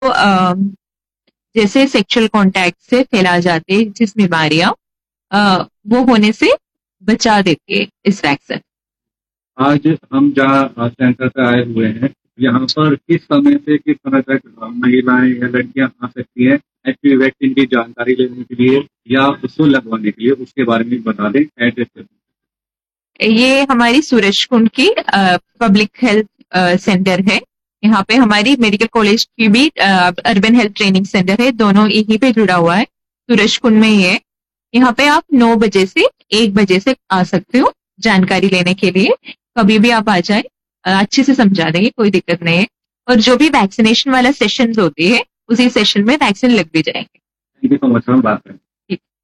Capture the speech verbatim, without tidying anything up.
अ, जैसे sexual contact से फैला जाते जिस बीमारियां अ, वो होने से बचा देती है इस वैक्सीन। आज हम जहाँ सेंटर पे आए हुए हैं, यहाँ पर किस समय से किस समय तक महिलाएं या लड़कियां आ सकती हैं एक्चुअली वैक्सीन की जानकारी लेने के लिए या उसको लगवाने के लिए, उसके बारे में बता दें एड्रेस। ये हमारी सूरज कुंड की पब्लिक हेल्थ सेंटर है। यहाँ पे हमारी मेडिकल कॉलेज की भी अर्बन हेल्थ ट्रेनिंग सेंटर है, दोनों यहीं पे जुड़ा हुआ है, सूरज कुंड में ही है। यहाँ पे आप नौ बजे से एक बजे से आ सकते हो जानकारी लेने के लिए। कभी भी आप आ जाए, अ, अच्छे से समझा देंगे, कोई दिक्कत नहीं है। और जो भी वैक्सीनेशन वाला सेशन होती है उसी सेशन में वैक्सीन लग भी जाएंगे। थैंक यू सो मच, हम बात करें।